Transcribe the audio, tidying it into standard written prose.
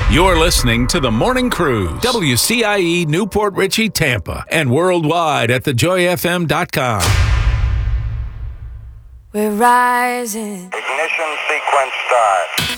You're listening to The Morning Cruise, WCIE Newport Richey, Tampa, and worldwide at thejoyfm.com. We're rising. Ignition sequence start.